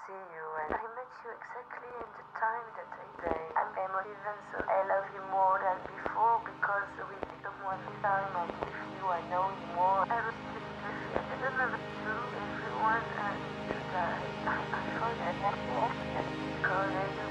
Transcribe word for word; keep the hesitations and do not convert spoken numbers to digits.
see you, and I met you exactly in the time that I say I'm emotive, and so I love you more than before because we did someone this time, and with you I know you more. I was just I don't know to everyone and to die. I, I forget because I